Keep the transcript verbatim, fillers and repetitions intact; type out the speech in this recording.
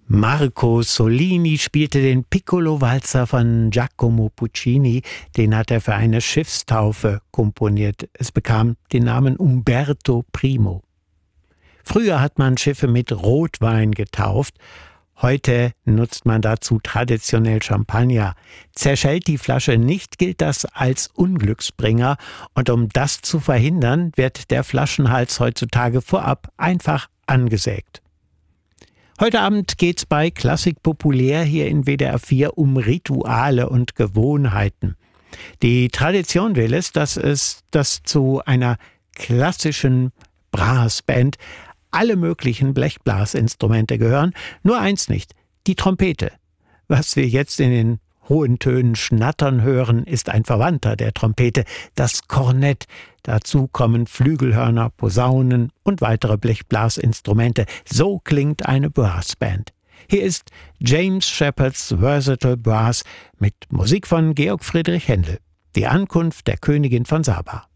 Marco Solini spielte den Piccolo-Walzer von Giacomo Puccini. Den hat er für eine Schiffstaufe komponiert. Es bekam den Namen Umberto Primo. Früher hat man Schiffe mit Rotwein getauft. Heute nutzt man dazu traditionell Champagner. Zerschellt die Flasche nicht, gilt das als Unglücksbringer. Und um das zu verhindern, wird der Flaschenhals heutzutage vorab einfach angesägt. Heute Abend geht's bei Klassik populär hier in W D R vier um Rituale und Gewohnheiten. Die Tradition will es, dass es dass zu einer klassischen Brassband alle möglichen Blechblasinstrumente gehören, nur eins nicht, die Trompete. Was wir jetzt in den hohen Tönen schnattern hören, ist ein Verwandter der Trompete, das Kornett. Dazu kommen Flügelhörner, Posaunen und weitere Blechblasinstrumente. So klingt eine Brassband. Hier ist James Shepherd's Versatile Brass mit Musik von Georg Friedrich Händel. Die Ankunft der Königin von Saba.